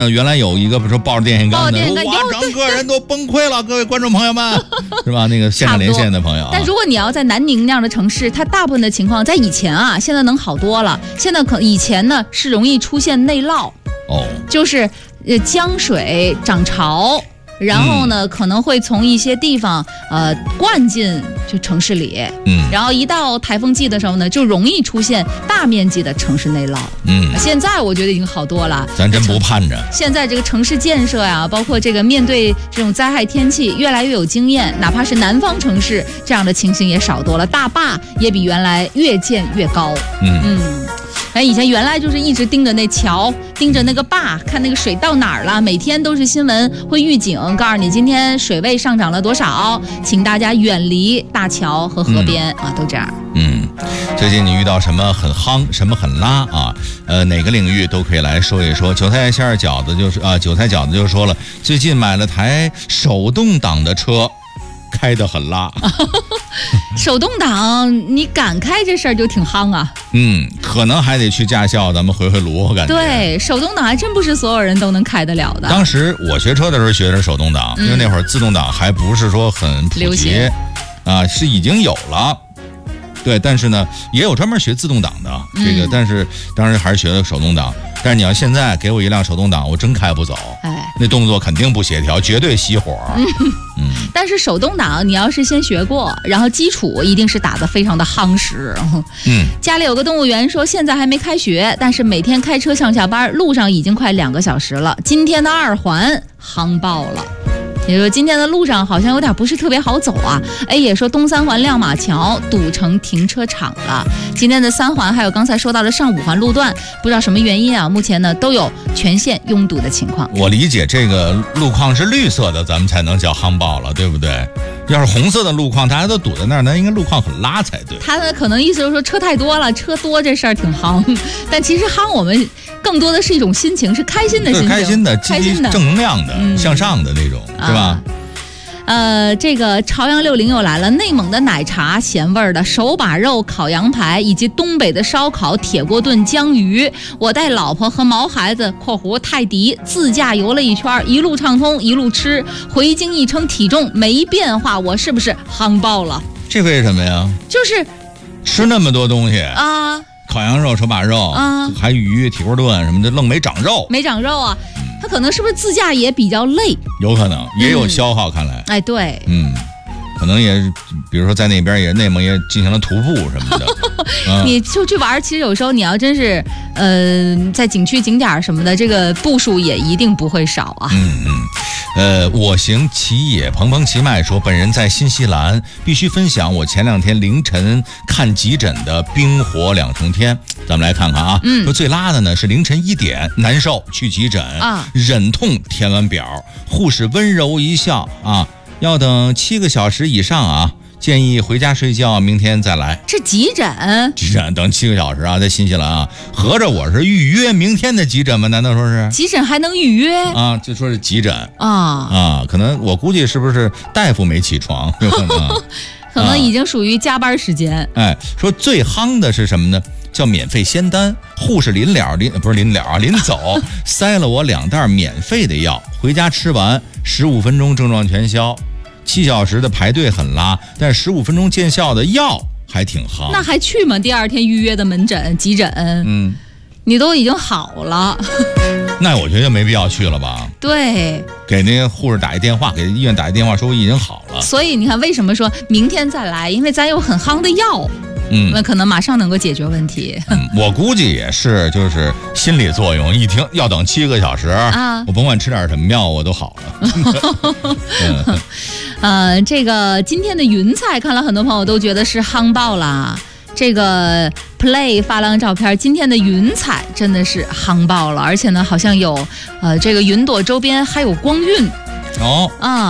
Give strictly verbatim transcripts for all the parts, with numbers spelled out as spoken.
呃，原来有一个不是抱着电线杆的， 哇， 整个人都崩溃了，各位观众朋友们，是吧？那个现场连线的朋友、啊。 但如果你要在南宁那样的城市，它大部分的情况在以前啊，现在能好多了。现在可以前呢是容易出现内涝， 哦， 就是呃江水涨潮。然后呢、嗯，可能会从一些地方呃灌进就城市里， 嗯， 然后一到台风季的时候呢，就容易出现大面积的城市内涝， 嗯， 现在我觉得已经好多了， 咱真不盼着。 现在这个城市建设呀、啊，包括这个面对这种灾害天气，越来越有经验，哪怕是南方城市这样的情形也少多了，大坝也比原来越建越高， 嗯嗯。哎，以前原来就是一直盯着那桥，盯着那个坝，看那个水到哪儿了。每天都是新闻会预警，告诉你今天水位上涨了多少，请大家远离大桥和河边、嗯、啊，都这样。 嗯，最近你遇到什么很夯，什么很拉啊？呃，哪个领域都可以来说一说。韭菜馅儿饺子就是啊，韭菜饺子就说了，最近买了台手动挡的车。开得很拉手动挡你敢开这事儿就挺夯啊。 嗯，可能还得去驾校咱们回回炉，我感觉对，手动挡还真不是所有人都能开得了的。 当时我学车的时候学的是手动挡、嗯、因为那会儿自动挡还不是说很普及啊，是已经有了，对，但是呢也有专门学自动挡的这个、嗯、但是当时还是学的手动挡。但是你要现在给我一辆手动挡，我真开不走， 哎， 那动作肯定不协调，绝对熄火。嗯嗯，但是手动挡你要是先学过，然后基础一定是打得非常的夯实。 嗯， 家里有个动物园说现在还没开学，但是每天开车上下班，路上已经快两个小时了。今天的二环夯爆了。也说今天的路上好像有点不是特别好走啊，哎，也说东三环亮马桥堵成停车场了。今天的三环还有刚才说到的上五环路段，不知道什么原因啊，目前呢都有全线拥堵的情况。 我理解这个路况是绿色的，咱们才能叫夯爆了，对不对？要是红色的路况，大家都堵在那儿，那应该路况很拉才对。 他呢可能意思就是说车太多了，车多这事儿挺夯，但其实夯我们更多的是一种心情，是开心的心情， 开心的、积极正能量的、嗯、向上的那种，是吧？ 啊呃，这个朝阳六零又来了，内蒙的奶茶咸味儿的手把肉、烤羊排，以及东北的烧烤、铁锅炖江鱼。我带老婆和毛孩子（括弧泰迪）自驾游了一圈，一路畅通，一路吃。回京一称体重没变化，我是不是夯爆了？ 这为什么呀？ 就是吃那么多东西啊， 烤羊肉、手把肉啊，还鱼、铁锅炖什么的，愣没长肉， 没长肉啊。他可能是不是自驾也比较累？ 有可能也有消耗，看来。 嗯、哎，对， 嗯，可能也是，比如说在那边也内蒙也进行了徒步什么的。嗯、 你出去玩，其实有时候你要真是，呃，在景区景点什么的，这个步数也一定不会少啊。 嗯嗯。呃，我行其也蓬蓬其迈说，本人在新西兰，必须分享我前两天凌晨看急诊的冰火两重天。咱们来看看啊， 嗯， 说最拉的呢是凌晨一点，难受去急诊啊， 忍痛填完表，护士温柔一笑啊，要等七个小时以上啊。建议回家睡觉，明天再来。 这急诊？ 急诊等七个小时啊，在新西兰啊，合着我是预约明天的急诊吗？难道说是急诊还能预约啊？就说是急诊啊啊，可能我估计是不是大夫没起床，有可能， 可能已经属于加班时间。 啊、哎，说最夯的是什么呢？叫免费仙丹，护士临了临不是临了啊，临走塞了我两袋免费的药，回家吃完，十五分钟症状全消。七小时的排队很拉，但十五分钟见效的药还挺夯。 那还去吗？第二天预约的门诊急诊， 嗯， 你都已经好了， 那我觉得没必要去了吧？ 对， 给那个护士打一电话，给医院打一电话，说我已经好了。 所以你看，为什么说明天再来？因为咱有很夯的药。 嗯， 那可能马上能够解决问题。 嗯、我估计也是，就是心理作用。一听要等七个小时啊，我甭管吃点什么药，我都好了。 嗯、呃，这个今天的云彩，看了很多朋友都觉得是夯爆啦。这个 Play 发了张照片，今天的云彩真的是夯爆了，而且呢，好像有呃这个云朵周边还有光晕。 哦啊。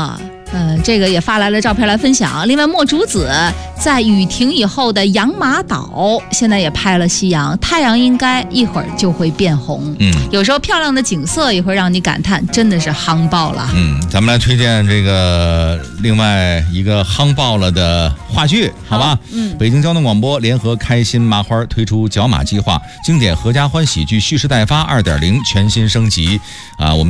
嗯、呃，这个也发来了照片来分享。另外，莫竹子在雨停以后的养马岛，现在也拍了夕阳，太阳应该一会儿就会变红。 嗯， 有时候漂亮的景色也会让你感叹，真的是夯爆了。 嗯，咱们来推荐这个另外一个夯爆了的话剧，好吧？ 嗯， 北京交通广播联合开心麻花推出角马计划，经典合家欢喜剧蓄势待发二点零全新升级啊！我们。